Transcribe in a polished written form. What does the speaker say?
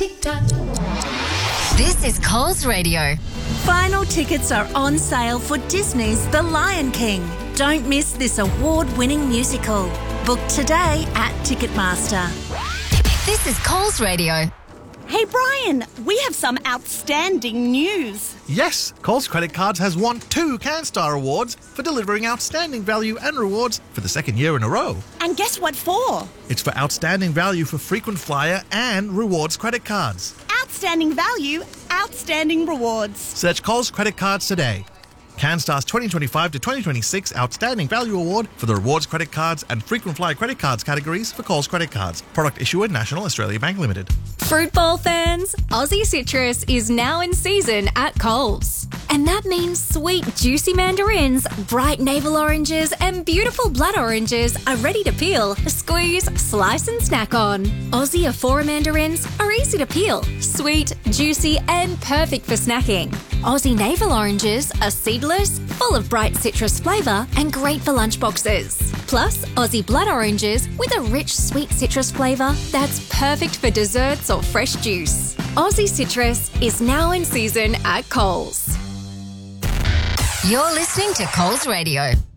This is Coles Radio. Final tickets are on sale for Disney's The Lion King. Don't miss this award-winning musical. Book today at Ticketmaster. This is Coles Radio. Hey Brian, we have some outstanding news. Yes, Coles Credit Cards has won 2 CanStar Awards for delivering outstanding value and rewards for the second year in a row. And guess what for? It's for outstanding value for frequent flyer and rewards credit cards. Outstanding value, outstanding rewards. Search Coles Credit Cards today. CanStar's 2025 to 2026 Outstanding Value Award for the rewards credit cards and frequent flyer credit cards categories for Coles Credit Cards. Product issuer National Australia Bank Limited. Fruit bowl fans, Aussie Citrus is now in season at Coles. And that means sweet, juicy mandarins, bright navel oranges, and beautiful blood oranges are ready to peel, squeeze, slice, and snack on. Aussie Afora mandarins are easy to peel, sweet, juicy, and perfect for snacking. Aussie navel oranges are seedless, full of bright citrus flavour, and great for lunchboxes. Plus, Aussie blood oranges with a rich, sweet citrus flavour that's perfect for desserts or fresh juice. Aussie Citrus is now in season at Coles. You're listening to Coles Radio.